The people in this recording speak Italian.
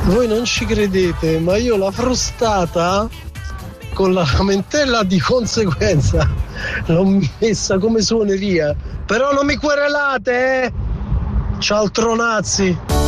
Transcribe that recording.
Voi non ci credete, ma io la frustata con la lamentela di conseguenza l'ho messa come suoneria. Però non mi querelate, cialtronazzi.